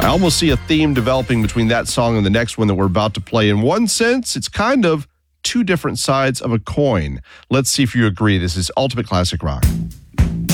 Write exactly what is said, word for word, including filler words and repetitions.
almost see a theme developing between that song and the next one that we're about to play. In one sense, it's kind of two different sides of a coin. Let's see if you agree. This is Ultimate Classic Rock.